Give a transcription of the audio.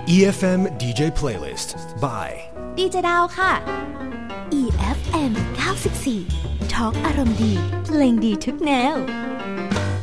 EFM DJ Playlist by ดีเจดาวค่ะ EFM 94 Talk อารมณ์ดีเพลงดีทุกแนว